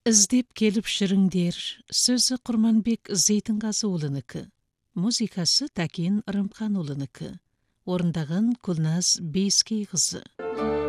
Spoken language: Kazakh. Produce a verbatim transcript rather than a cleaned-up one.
Іздеп келіп шіріңдер, сөзі Құрманбек Зейтінғазыұлынікі, музыкасы Тәкен Рымханұлынікі, орындаған Күлназ Бейскей қызы.